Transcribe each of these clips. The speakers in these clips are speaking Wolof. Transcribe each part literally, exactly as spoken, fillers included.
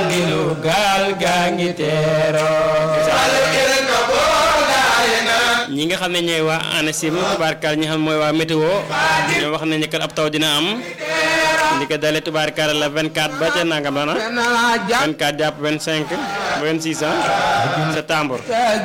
Fadilu gaal gaa ngi teeroo ñi nga xam ne ñooy waa ANACIM tubaarkaal ñi xam mooy waa météo ñoo wax nañu kat ab taw dina am li ko dalee tubaarkaal la vingt-quatre ba ca nangam la na vingt-quatre jàpp vingt-cinq ba vingt-six septembre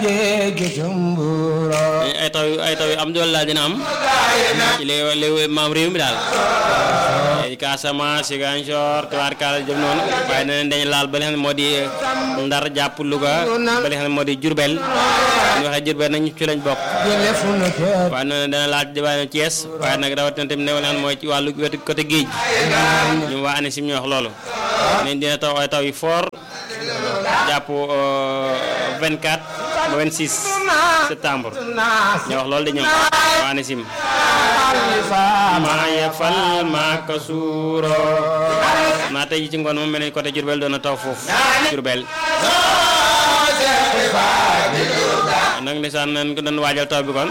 ay taw ay taw yu am doole daal dina am ci les les maam réew mi daal ay Casamance Ziguinchor tubaarkaal jëm noonu waaye nee nañ dañu laal ba li xam ne moo di Ndar jàpp Louga ba li xam ne moo di Diourbel ñu waxee Diourbel nañ ci lañ bokk waaye noonu dana laal diwaanu Thiès waaye nag rawatina tamit ne naan mooy ci wàllu wetu côté géej ñu waa ANACIM ñu wax loolu nañ dina taw ay taw yu fort jàpp vingt-quatre ba vingt-six septembre ñu wax loolu de ñoom waa ANACIM maa yafal maa ka suuro naa tey ji ci ngoon moom mel ni côté Diourbel doon na taw foofu Diourbel nag ndeysaan nañ ko doon waajal taw bi kon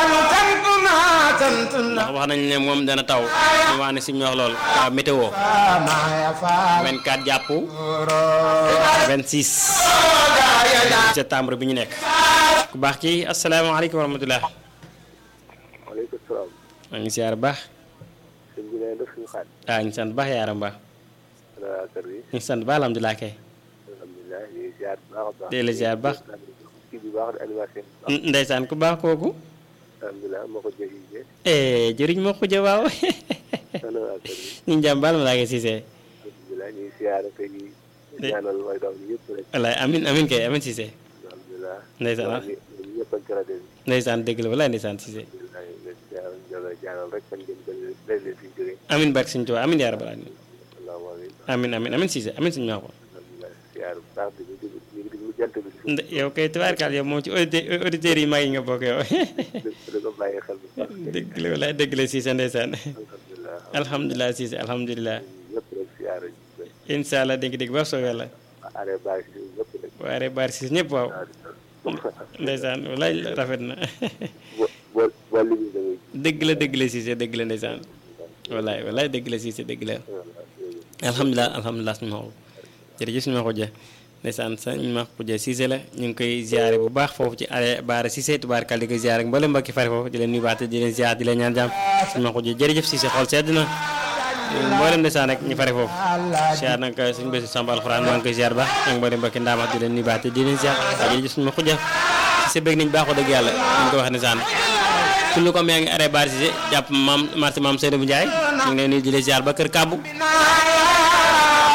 ndax wax nañ ne moom dana taw ñu wax ne si ñu wax lool waa météo vingt-quatre jàpp vingt-six septembre bi ñu nekk ku baax ci asalaamaaleykum wa rahmatulah. waaleykum salaam. maa ngi siyaar baax. sëñ bi nee def suñu xaat. ah ñu sant baax yaaram baax. kër gi. ñu sant baax alhamdulilah kay. alhamdulilah ñu ngi siyaar bu baax a baax. dee la siyaar baax. kii bi baax de animation. ndeysaan ku baax kooku. alhamdulilah moo ko jëriñ. eh jëriñ moo ko jë waaw. ñu ngi jàmm baal ma laa koy siisee. alhamdulilah ñu ngi siyaar kër gi. ñaanal way daw ñëpp rek. wallaay amin amin kay amin siisee. alhamdulilah. ndeysaan ñëpp a ci rajo bi. ndeysaan dëgg la walaay ndeysaan siisee. ñaanal rek fan ngeen bëri leen fi jógee. amin barke Sëñ Tuubaa amin yaa rabbal aalamiin. allahumma amin amin amin siisee amin suñu wax ko. alhamdulilah siyaar bu baax di ñu diglu jant bi. yow kay tubaarkaal yow moom ci auditeurs auditeurs yi mag yi nga bokk yow. da ko bàyyi xel bu baax. dëgg la walaay dëgg la siisee ndeysaan. alhamdulilah. alhamdulilah siisee alhamdulilah. ñëpp rek siyaar incha allah dégg dégg ba soobee la. are baax si ñëpp rek. waaye baar si ñëpp waaw. ndeysaan walaay rafet na. bo bo li ñu dëgg la dëgg la siisee dëgg la ndeysaan. walaay walaay dëgg la siisee dëgg la. alhamdulilah alhamdulilah suñu ma ko jërëjëf suñu ma ko jë ndeysaan suñu ma ko jë siisee la ñu ngi koy ziare bu baax foofu ci are baara siisee tubaarkal di koy ziare ak mboolem mbokki fari foofu di leen nuyuwaat di leen ziare di leen ñaan jàmm suñu ma ko jë jërëjëf siisee xool sedd na mboolem ndeysaan rek ñu fari foofu ziare nag suñu bési Samba alxuraan maa ngi koy ziare baax ak mboolem mbokki ndaamaat di leen nuyuwaat di leen ziare waaye jërëjëf suñu ma ko jë siisee bëgg nañ baaxoo dëgg yàlla ñu ko wax ndeysaan kullu ko yaa ngi are baara siisee jàpp maam marché maam Seydou Ndiaye ñu ngi leen nuyu di leen ziare ba kër Kàbbu